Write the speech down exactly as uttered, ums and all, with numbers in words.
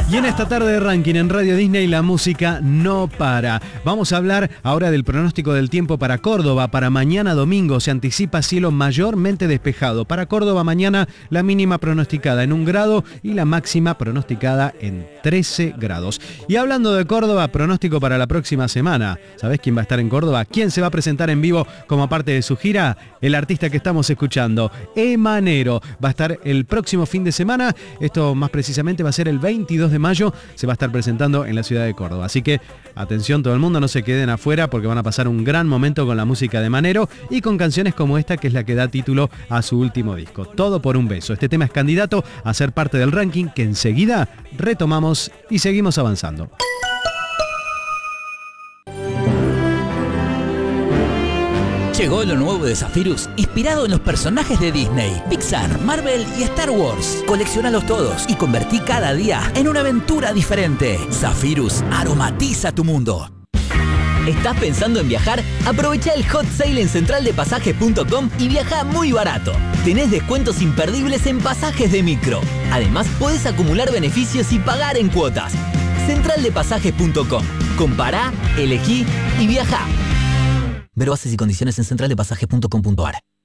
Y en esta tarde de ranking en Radio Disney la música no para. Vamos a hablar ahora del pronóstico del tiempo para Córdoba. Para mañana domingo se anticipa cielo mayormente despejado. Para Córdoba mañana la mínima pronosticada en un grado y la máxima pronosticada en trece grados. Y hablando de Córdoba, pronóstico para la próxima semana. ¿Sabés quién va a estar en Córdoba? ¿Quién se va a presentar en vivo como parte de su gira? El artista que estamos escuchando, Emanero. Va a estar el próximo fin de semana. Esto más precisamente va a ser el veintidós de mayo. Se va a estar presentando en la ciudad de Córdoba. Así que atención todo el mundo, no se queden afuera porque van a pasar un gran momento con la música de Emanero y con canciones como esta que es la que da título a su último disco. Todo por un beso. Este tema es candidato a ser parte del ranking que enseguida retomamos y seguimos avanzando. Llegó lo nuevo de Zephyrus, inspirado en los personajes de Disney, Pixar, Marvel y Star Wars. Coleccionalos todos y convertí cada día en una aventura diferente. Zephyrus aromatiza tu mundo. ¿Estás pensando en viajar? Aprovecha el hot sale en central de pasajes punto com y viaja muy barato. Tenés descuentos imperdibles en pasajes de micro. Además, podés acumular beneficios y pagar en cuotas. central de pasajes punto com. Compará, elegí y viajá. Ver bases y condiciones en central de pasajes punto com punto a r.